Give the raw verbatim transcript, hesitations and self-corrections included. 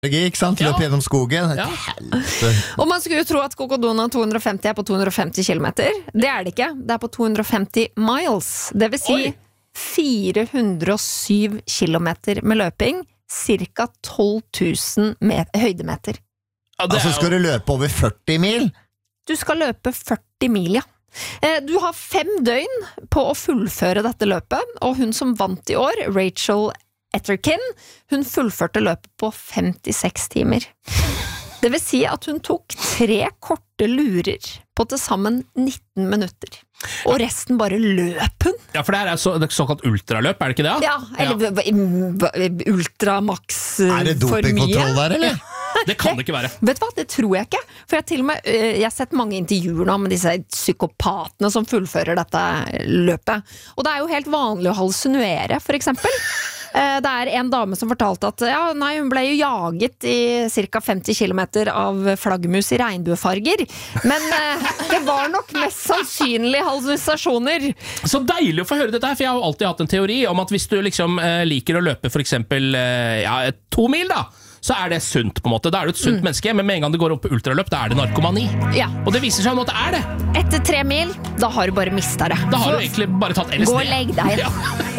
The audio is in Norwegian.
Ikke sant? Løp Ja. gjennom skogen. Ja. Og man skulle jo tro at Cocodona to hundre og femti er på to hundre og femti kilometer. Det er det ikke. Det er på to hundre og femti miles. Det vil si Oi. fire hundre og syv kilometer med løping. Cirka tolv tusen met- høydemeter. Ja, det er Altså, jo- skal du løpe over førti mil? Du skal løpe førti mil, ja. Eh, Du har fem døgn på å fullføre dette løpet, og hun som vant i år, Rachel Etterkin, hun fullførte løpet på femtiseks timer. Det vil si at hun tok tre korte lurer på til sammen nitten minutter. Og resten bare løp hun. Ja, for det her er så, det er såkalt ultraløp, er det ikke det? Ja, eller Ja. b- b- ultramax eh, Er det for dopingkontroll mye. der, eller? Det kan det ikke være. Vet du hva, det tror jeg ikke. For jeg, har til og med, øh, jeg har sett mange intervjuer nå med disse psykopatene som fullfører dette løpet. Og det er jo helt vanlig å hallusinere, for eksempel. Eh, Det er en dame som fortalte at ja, nei, hun ble jo jaget i ca. femti kilometer av flaggermus i regnbuefarger. Men eh, det var nok mest sannsynlig hallusinasjoner. Så deilig å få høre dette her, for jeg har jo alltid hatt en teori om at hvis du liksom eh, liker å løpe for eksempel eh, ja, to mil da, så er det sunt på en måte. Da er du et sunt menneske, men med en gang det går opp på ultraløp, da er det narkomani. Ja. Og det viser seg nå at det er det. Etter tre mil, da har du bare mista det. Da har Så du egentlig bare tatt L S D. gå og legg deg. Ja.